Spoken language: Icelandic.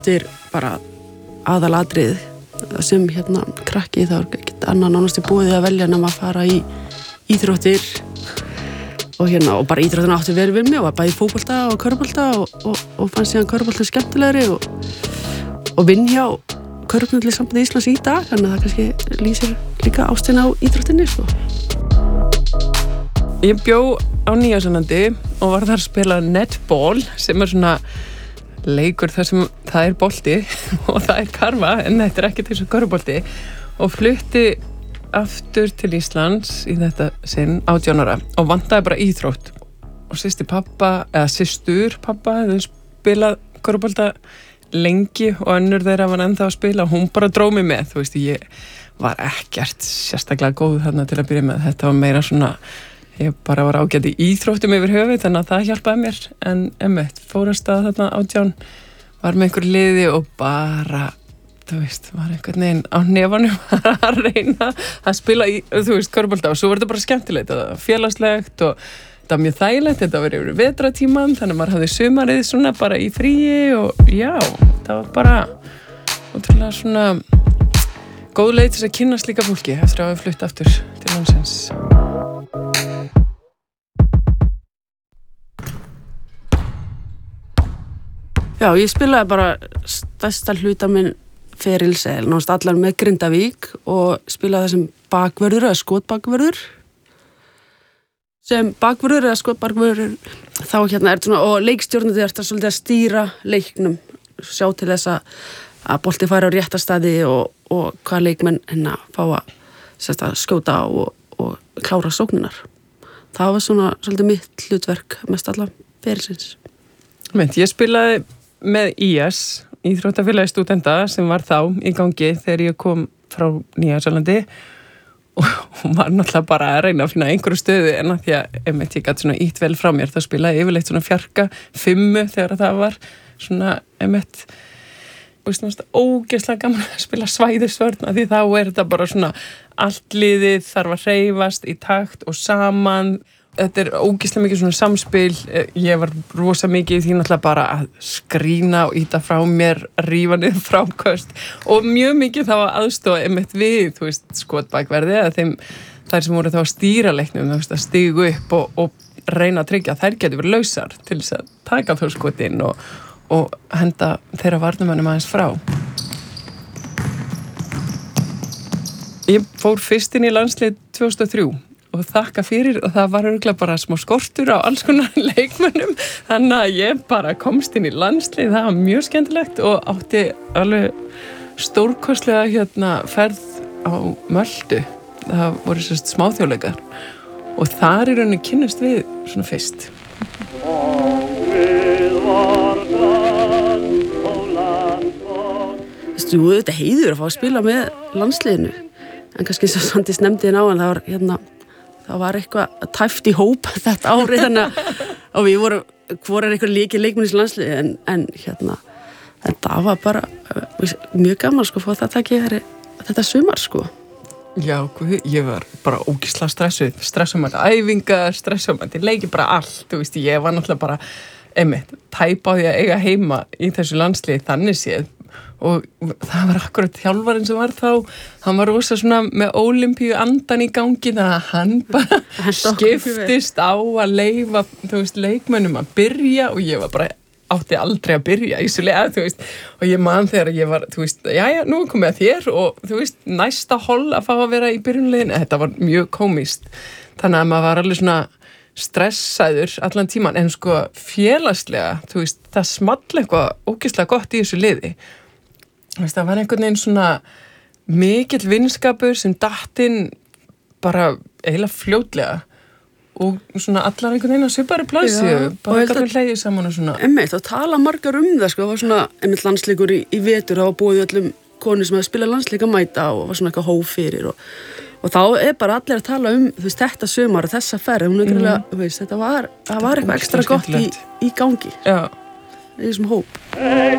Þetta er bara aðalatrið sem krakki þá ekkert annað nánast í boði að velja nema að fara í íþróttir og bara íþróttina átti vel við mig og var bæði fótbolta og körfubolta og fannst síðan körfubolta skemmtilegri og vinn hjá Körfuknattleikssambandi Íslands í dag, þannig að það kannski lýsir líka ástina á íþróttinni sko. Ég bjó á Nýja-Sjálandi og var þar að spila netball sem svona leikur þar sem það er bolti og það er karfa en þetta er ekki til þessu körfubolti og flutti aftur til Íslands í þetta sinn 18 ára og vantaði bara íþrótt og systur pappa hefði spilað körfubolta lengi og önnur þeirra var ennþá að spila og hún bara dróð mig með, þú veist, ég var ekkert sérstaklega góð þarna til að byrja með, þetta var meira svona ég bara var ágætt í íþróttum yfir höfuð þannig að það hjálpaði mér en einmitt fór að stað þarna 18 var með einhver liði og bara þú veist, var einhvern veginn á nefanum að reyna að spila í, þú veist, körfubolta og svo var þetta bara skemmtilegt og félagslegt og þetta var mjög þægilegt, þetta var yfir vetratíman þannig að maður hafði sumarið svona bara í fríi og já, það var bara ótrúlega svona góð leið til að kynnast líka fólki eftir að hafa flutt aftur til landsins. Já, ég spilaði bara stærsta hluta minn ferils náttúrulega allar með Grindavík og spilaði þessum bakvörður eða skotbakvörður sem bakvörður eða skotbakvörður þá er þetta svona og leikstjórnandi er þetta svolítið að stýra leiknum sjá til þess að bolti færi á rétta staði og hvað leikmenn fá að skjóta og klára sókninar. Það var svona svolítið mitt hlutverk mest allar ferilsins. Ég spilaði með IS, Íþróttafélagi stúdenta sem var þá í gangi þegar ég kom frá Nýja-Sjálandi og var náttúrulega bara að reyna að finna einhverju stöðu en að því að ég gat svona ítt vel frá mér þá spilaði yfirleitt svona fjarka, fimmu þegar það var svona ógeðslega gaman að spila svæðisvörn því þá er þetta bara svona allt liðið þarf að hreyfast í takt og saman. Þetta er ógeðslega mikið svona samspil, ég var rosa mikið í því náttúrulega bara að skrína og íta frá mér, rífa niður fráköst og mjög mikið þá að aðstofa einmitt við, þú veist, skotbakverði eða þær sem voru þá að stýra leiknum, þú veist, að stígu upp og reyna að tryggja að þær getur verið lausar til þess að taka þó skotin og henda þeirra varnarmönnum aðeins frá. Ég fór fyrst inn í landslið 2003 og þakka fyrir og það var örugglega bara smá skortur á alls konar leikmönnum þannig að ég bara komst inn í landslið, það var mjög skemmtilegt og átti alveg stórkostlega ferð á Möldu, það voru sérst smáþjóðleikar og þar í rauninni kynnust við svona fyrst. Þetta heiður að fá að spila með landsliðinu en kannski svo Svandís nefndi áðan það var eitthvað tæft í hóp þetta ári þannig og við vorum hvor eitthvað leikmennis landsliði en þetta var bara mjög gaman sko að það taki þetta sumar sko. Já, ég var bara ógeðslega stressum að æfingar, stressum að leiki bara allt, þú veist, ég var náttúrulega bara tæpa á því að eiga heima í þessu landsliði þannig séð og það var akkurat þjálfarinn sem var þá, hann var rosa svona með ólympíu andan í gangi þannig að hann bara skiptist á að leyfa, þú veist, leikmönnum að byrja og ég var bara átti aldrei að byrja í svo leið, þú veist, og ég man þegar ég var, þú veist, jæja, nú er komið að þér og þú veist, næsta hol að fá að vera í byrjunliðin, þetta var mjög komist, þannig að maður var alveg svona stressaður allan tíman, en sko félagslega, þú veist, það small eitthvað ógeðslega gott í þessu liði. Veist, það var einhvern veginn svona mikill vinskapur sem datt inn bara eiginlega fljótlega og svona allar einhvern veginn að svipari plási bara gætu hlegið saman og svona það tala margar það sko, það var svona landsleikur í vetur og búið öllum konur sem að spila landsleik að mæta og var svona eitthvað hóf fyrir og þá er bara allir að tala þú veist, þetta sumar og þessa ferð þú veist, það var eitthvað ekstra gott í gangi í þessum hóp.